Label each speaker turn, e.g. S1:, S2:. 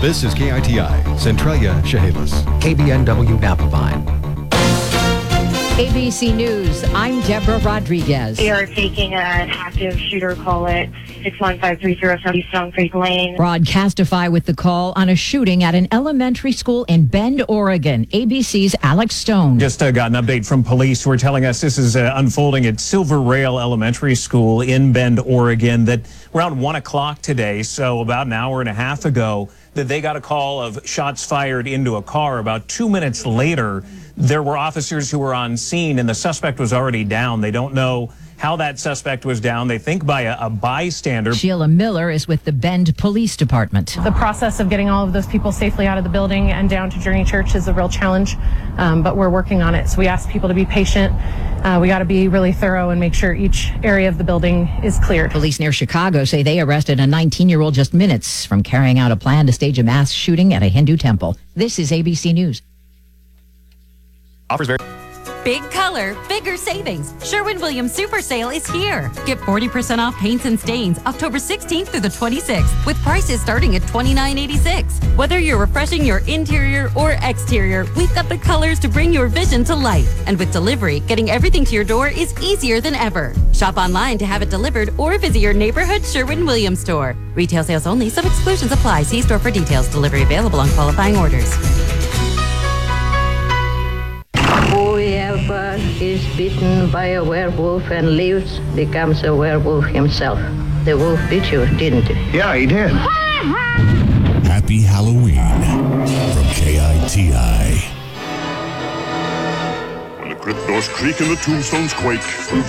S1: This is KITI, Centralia, Chehalis.
S2: KBNW Napa Vine.
S3: ABC News, I'm Deborah Rodriguez.
S4: We are taking an active shooter call at 61530 Stone Creek Lane.
S3: Broadcastify with the call on a shooting at an elementary school in Bend, Oregon. ABC's Alex Stone.
S5: Just got an update from police who are telling us this is unfolding at Silver Rail Elementary School in Bend, Oregon, that around 1 o'clock today, so about an hour and a half ago, that they got a call of shots fired into a car. About 2 minutes later, there were officers who were on scene, and the suspect was already down. They don't know how that suspect was down. They think by a bystander.
S3: Sheila Miller is with the Bend Police Department.
S6: The process of getting all of those people safely out of the building and down to Journey Church is a real challenge, but we're working on it. So we ask people to be patient. We got to be really thorough and make sure each area of the building is cleared.
S3: Police near Chicago say they arrested a 19-year-old just minutes from carrying out a plan to stage a mass shooting at a Hindu temple. This is ABC News.
S1: Offers very.
S7: Big color, bigger savings. Sherwin-Williams Super Sale is here. Get 40% off paints and stains October 16th through the 26th with prices starting at $29.86. Whether you're refreshing your interior or exterior, we've got the colors to bring your vision to life. And with delivery, getting everything to your door is easier than ever. Shop online to have it delivered or visit your neighborhood Sherwin-Williams store. Retail sales only. Some exclusions apply. See store for details. Delivery available on qualifying orders.
S8: Whoever is bitten by a werewolf and lives becomes a werewolf himself. The wolf bit you, didn't he?
S9: Yeah, he did.
S10: Happy Halloween from KITI.
S11: When the crypt doors creak and the tombstones quake,